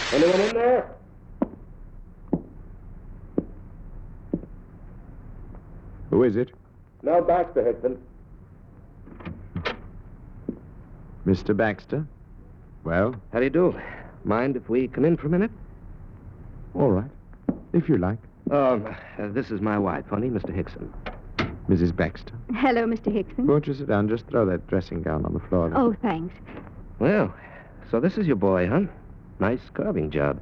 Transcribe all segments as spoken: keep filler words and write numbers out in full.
Anyone in there? Who is it? Mel Baxter, Hickson. Mister Baxter? Well? How do you do? Mind if we come in for a minute? All right. If you like. Um, uh, this is my wife, honey, Mister Hickson. Missus Baxter. Hello, Mister Hickson. Won't you sit down? Just throw that dressing gown on the floor. Oh, thanks. Well, so this is your boy, huh? Nice carving job.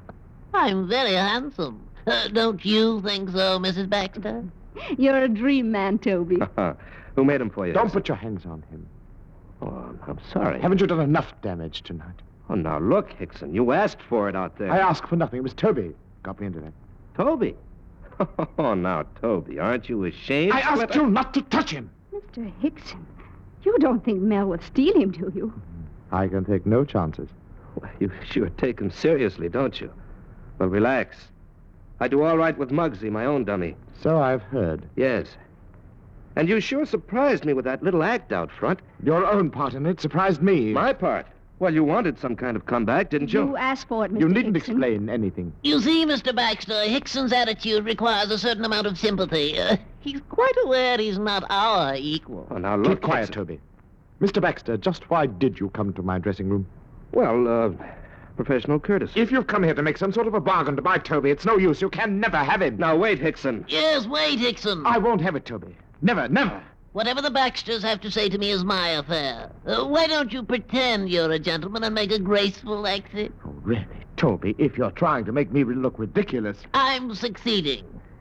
I'm very handsome. Uh, don't you think so, Missus Baxter? You're a dream man, Toby. Who made him for you? Don't Hickson? put your hands on him. Oh, I'm, I'm sorry. Haven't you done enough damage tonight? Oh, now look, Hickson. You asked for it out there. I asked for nothing. It was Toby got me into that. Toby. Oh, now, Toby, aren't you ashamed? I asked you not to touch him. Mister Hickson, you don't think Mel would steal him, do you? I can take no chances. Well, you sure take him seriously, don't you? Well, relax. I do all right with Muggsy, my own dummy. So I've heard. Yes. And you sure surprised me with that little act out front. Your own part in it surprised me. My part? Well, you wanted some kind of comeback, didn't you? You asked for it, Mister You needn't Hickson. explain anything. You see, Mister Baxter, Hickson's attitude requires a certain amount of sympathy. Uh, he's quite aware he's not our equal. Oh, now look, Keep quiet, Hickson. Toby. Mister Baxter, just why did you come to my dressing room? Well, uh, professional courtesy. If you've come here to make some sort of a bargain to buy Toby, it's no use. You can never have him. Now, wait, Hickson. Yes, wait, Hickson. I won't have it, Toby. Never, never. Whatever the Baxters have to say to me is my affair. Uh, why don't you pretend you're a gentleman and make a graceful exit? Oh, really? Toby, if you're trying to make me look ridiculous... I'm succeeding.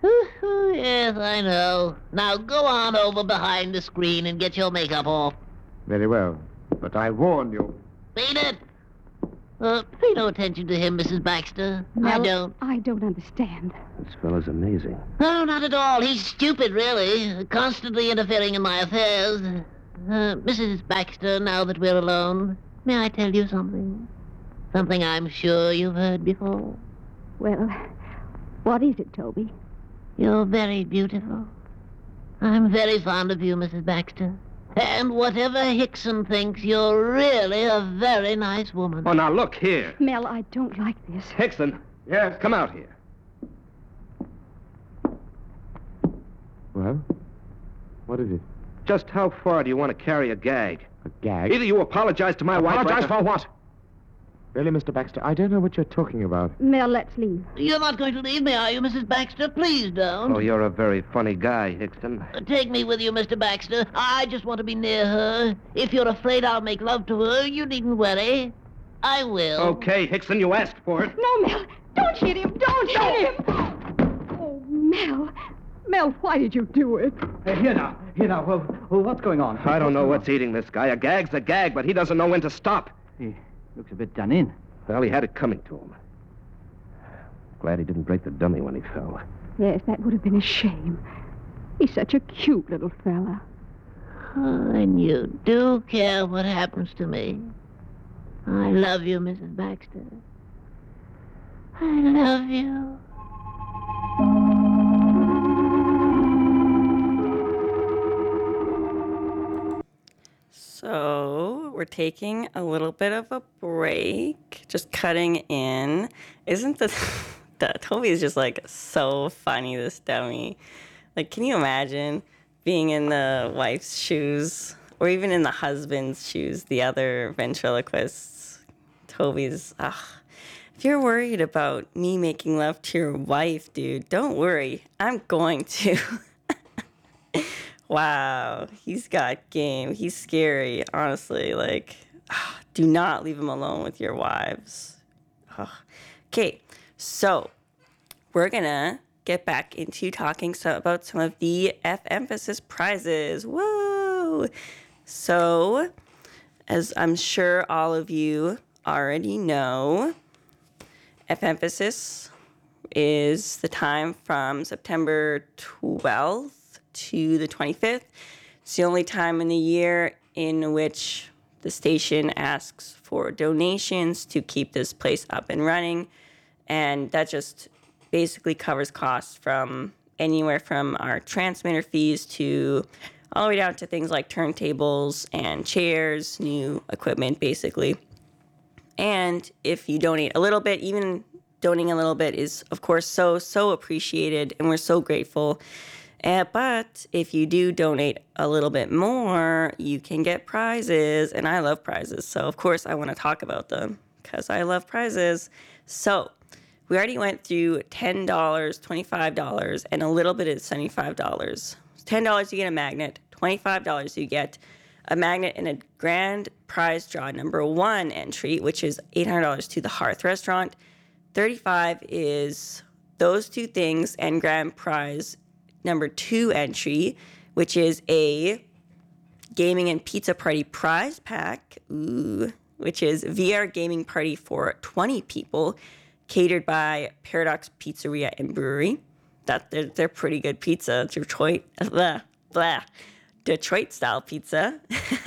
Yes, I know. Now go on over behind the screen and get your makeup off. Very well. But I warn you. Beat it! Uh, pay no attention to him, Missus Baxter. I Mel, don't. I don't understand. This fellow's amazing. No, not at all. He's stupid, really. Constantly interfering in my affairs. Uh, Missus Baxter, now that we're alone, may I tell you something? Something I'm sure you've heard before. Well, what is it, Toby? You're very beautiful. I'm very fond of you, Missus Baxter. And whatever Hickson thinks, you're really a very nice woman. Oh, now look here. Mel, I don't like this. Hickson. Yes? Come out here. Well? What is it? Just how far do you want to carry a gag? A gag? Either you apologize to my wife... Apologize or... for what? Really, Mister Baxter, I don't know what you're talking about. Mel, let's leave. You're not going to leave me, are you, Missus Baxter? Please don't. Oh, you're a very funny guy, Hickson. Uh, Take me with you, Mister Baxter. I just want to be near her. If you're afraid I'll make love to her, you needn't worry. I will. Okay, Hickson, you asked for it. No, Mel, don't hit him. Don't hit him. Oh, Mel. Mel, why did you do it? Hey, here now. Here now. Well, well, what's going on? I don't know what's eating this guy. A gag's a gag, but he doesn't know when to stop. He looks a bit done in. Well, he had it coming to him. Glad he didn't break the dummy when he fell. Yes, that would have been a shame. He's such a cute little fella. Oh, and you do care what happens to me. I love you, Missus Baxter. I love you. So we're taking a little bit of a break, just cutting in. Isn't the, the Toby is just like so funny, this dummy. Like, can you imagine being in the wife's shoes or even in the husband's shoes, the other ventriloquists? Toby's, ugh. If you're worried about me making love to your wife, dude, don't worry. I'm going to. Wow, he's got game. He's scary, honestly. Like, ah, do not leave him alone with your wives. Ah. Okay, so we're going to get back into talking so, about some of the F-Emphasis prizes. Whoa! So, as I'm sure all of you already know, F-Emphasis is the time from September twelfth to the twenty-fifth. It's the only time in the year in which the station asks for donations to keep this place up and running. And that just basically covers costs from anywhere from our transmitter fees to all the way down to things like turntables and chairs, new equipment, basically. And if you donate a little bit, even donating a little bit is, of course, so, so appreciated, and we're so grateful. Uh, but if you do donate a little bit more, you can get prizes, and I love prizes. So, of course, I want to talk about them because I love prizes. So, we already went through ten dollars, twenty-five dollars, and a little bit of seventy-five dollars. ten dollars you get a magnet, twenty-five dollars you get a magnet and a grand prize draw number one entry, which is eight hundred dollars to the Hearth Restaurant. thirty-five dollars is those two things and grand prize number two entry, which is a gaming and pizza party prize pack, ooh, which is V R gaming party for twenty people, catered by Paradox Pizzeria and Brewery. That they're, they're pretty good pizza. Detroit, blah, blah, Detroit style pizza.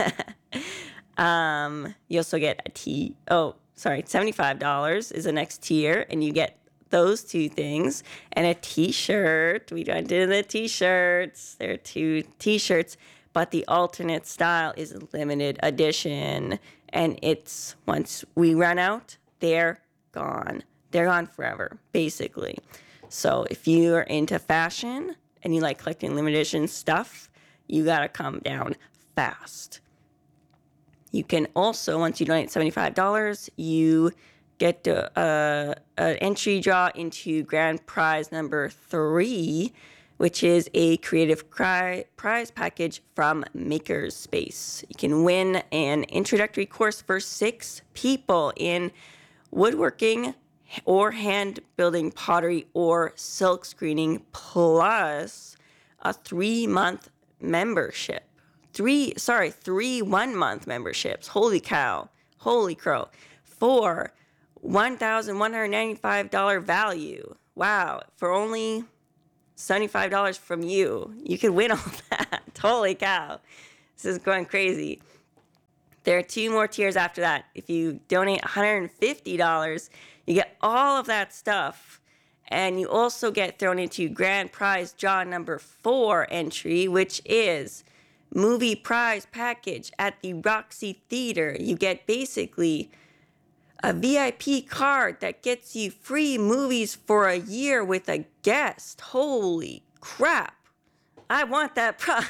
um, you also get a tea. Oh, sorry, seventy-five dollars is the next tier, and you get those two things and a t-shirt. We went into the t-shirts. There are two t-shirts, but the alternate style is a limited edition, and it's once we run out, they're gone. They're gone forever, basically. So if you're into fashion and you like collecting limited edition stuff, you gotta come down fast. You can also, once you donate seventy-five dollars, you get uh, an entry draw into grand prize number three, which is a creative cri- prize package from Makerspace. You can win an introductory course for six people in woodworking or hand building pottery or silk screening, plus a three month membership. Three, sorry, three one month memberships. Holy cow. Holy crow. For one thousand one hundred ninety-five dollars value. Wow. For only seventy-five dollars from you, you could win all that. Holy cow. This is going crazy. There are two more tiers after that. If you donate one hundred fifty dollars, you get all of that stuff. And you also get thrown into grand prize draw number four entry, which is movie prize package at the Roxy Theater. You get basically a V I P card that gets you free movies for a year with a guest. Holy crap. I want that prize.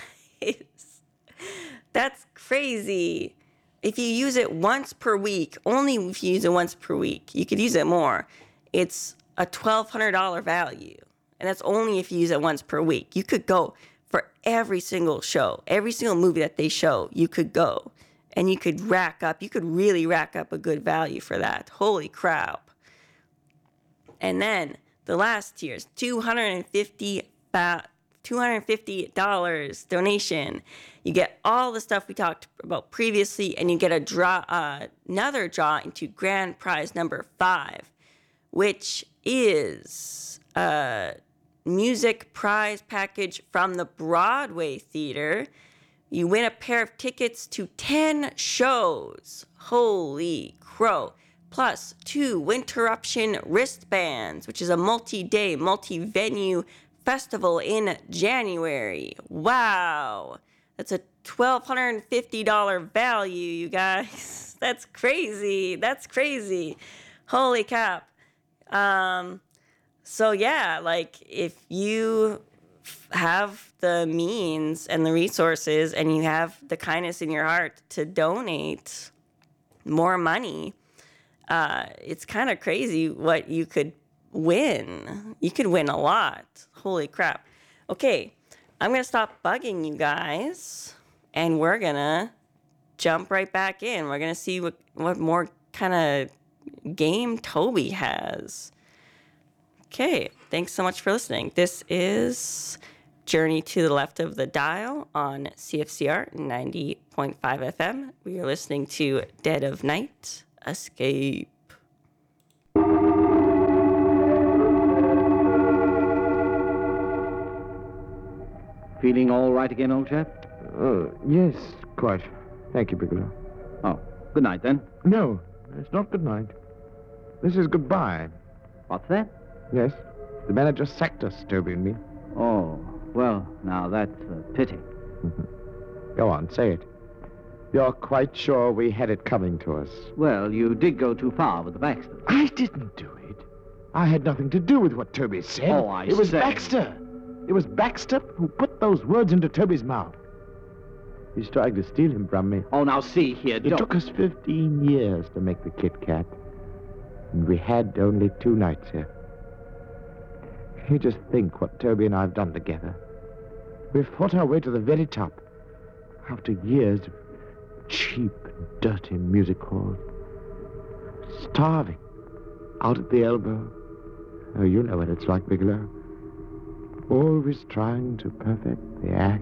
That's crazy. If you use it once per week, only if you use it once per week, you could use it more. It's a twelve hundred dollars value. And that's only if you use it once per week. You could go for every single show, every single movie that they show, you could go. And you could rack up, you could really rack up a good value for that. Holy crap. And then the last tier is two hundred fifty dollars donation. You get all the stuff we talked about previously, and you get a draw, uh, another draw into grand prize number five, which is a music prize package from the Broadway Theater. You win a pair of tickets to ten shows. Holy crow. Plus two Winterruption wristbands, which is a multi-day, multi-venue festival in January. Wow. That's a one thousand two hundred fifty dollars value, you guys. That's crazy. That's crazy. Holy cap. Um, so yeah, like if you have the means and the resources and you have the kindness in your heart to donate more money, uh, it's kind of crazy what you could win. You could win a lot. Holy crap. Okay, I'm going to stop bugging you guys, and we're going to jump right back in. We're going to see what, what more kind of game Toby has. Okay, thanks so much for listening. This is Journey to the Left of the Dial on C F C R ninety point five F M. We are listening to Dead of Night, Escape. Feeling all right again, old chap? Oh, yes, quite. Thank you, Bigelow. Oh, good night then. No, it's not good night. This is goodbye. What's that? Yes, the manager sacked us, Toby and me. Oh, well, now that's a pity. Go on, say it. You're quite sure we had it coming to us? Well, you did go too far with the Baxters. I didn't do it. I had nothing to do with what Toby said. Oh, I It was say. Baxter. It was Baxter who put those words into Toby's mouth. He's trying to steal him from me. Oh, now see here, It don't... took us fifteen years to make the Kit Kat. And we had only two nights here. You just think what Toby and I have done together. We've fought our way to the very top. After years of cheap and dirty music halls. Starving. Out at the elbow. Oh, you know what it's like, Bigelow. Always trying to perfect the act.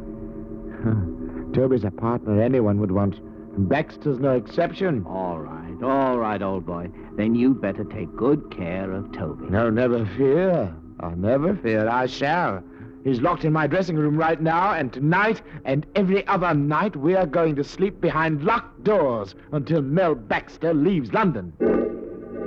Toby's a partner anyone would want. And Baxter's no exception. All right, all right, old boy. Then you'd better take good care of Toby. No, never fear. I'll never fear. I shall. He's locked in my dressing room right now, and tonight and every other night we are going to sleep behind locked doors until Mel Baxter leaves London.